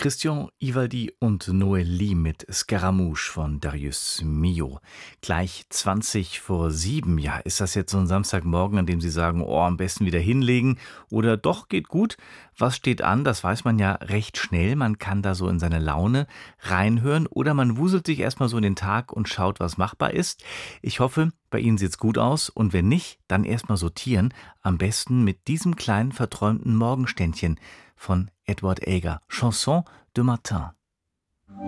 Christian Ivaldi und Noélie mit Scaramouche von Darius Milhaud. Gleich 7:20. Ja, ist das jetzt so ein Samstagmorgen, an dem Sie sagen, oh, am besten wieder hinlegen oder doch geht gut? Was steht an? Das weiß man ja recht schnell. Man kann da so in seine Laune reinhören oder man wuselt sich erstmal so in den Tag und schaut, was machbar ist. Ich hoffe, bei Ihnen sieht's gut aus und wenn nicht, dann erstmal sortieren. Am besten mit diesem kleinen verträumten Morgenständchen von Edward Elgar, Chanson de Matin.